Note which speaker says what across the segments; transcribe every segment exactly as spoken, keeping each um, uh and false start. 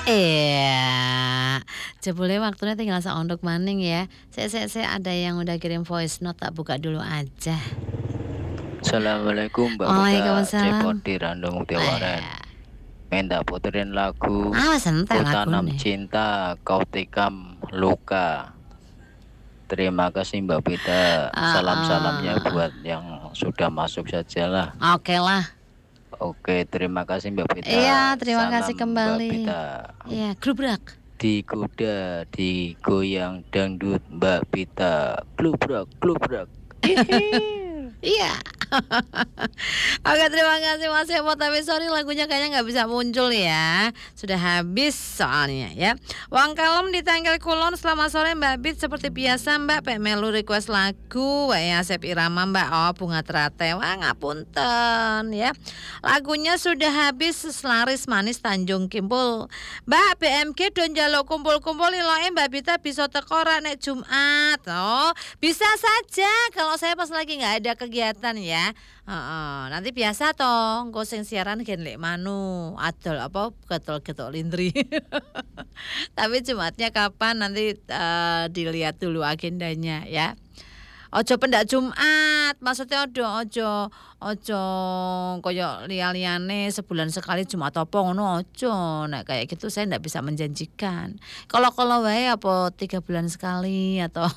Speaker 1: Iya, jebule waktunya tinggal saondok maning ya. Sik sik sik ada yang udah kirim voice note tak buka dulu aja.
Speaker 2: Assalamualaikum Mbak Pita, Cepot
Speaker 1: Waalaikumsalam.
Speaker 2: di Random Mutiawaren.
Speaker 1: Iya.
Speaker 2: Minta puterin lagu
Speaker 1: Awas entek
Speaker 2: Ku Tanam
Speaker 1: lagune.
Speaker 2: Cinta Kau Tikam Luka. Terima kasih Mbak Pita. Salam-salamnya
Speaker 1: Heeh.
Speaker 2: buat yang sudah masuk sajalah.
Speaker 1: Oke lah.
Speaker 2: Oke, terima kasih Mbak Pita.
Speaker 1: Iya, terima kasih
Speaker 2: Salam Mbak
Speaker 1: kembali.
Speaker 2: Pita.
Speaker 1: Iya, glubrak.
Speaker 2: Digoda, digoyang dangdut Mbak Pita. Glubrak, glubrak.
Speaker 1: Iya. Oke, terima kasih Mas Epot. Tapi sorry lagunya kayaknya nggak bisa muncul ya. Sudah habis soalnya ya. Wong Kalem di Tengkel Kulon. Selamat sore Mbak Bit. Seperti biasa Mbak Pek melu request lagu. Wah ya Asep Irama Mbak. Oh Bunga Teratai. Wah ngapunten ya. Lagunya sudah habis. Selaris Manis Tanjung Kimpul. Mbak B M G don njaluk kumpul-kumpul iloke Mbak Bita bisa teko ra nek Jumat. Oh, bisa saja kalau saya pas lagi nggak ada kegiatan ya. Heeh, nanti biasa toh, engko sing siaran gen lek manu, adol apa getol-getol lindri. Tapi Jumatnya kapan nanti uh, dilihat dulu agendanya ya. Ojo pendak Jumat, maksudnya ojo ojo ojo koyo liya-liyane sebulan sekali Jumat apa ngono ojo. Nek kayak gitu saya ndak bisa menjanjikan. Kalau-kalau wae apa tiga bulan sekali atau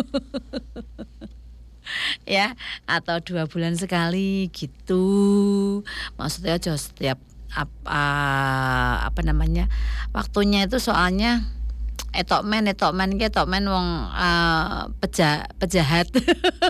Speaker 1: ya atau dua bulan sekali gitu. Maksudnya aja setiap apa apa namanya waktunya itu soalnya etok men etok men ki etok men wong uh, peja, pejahat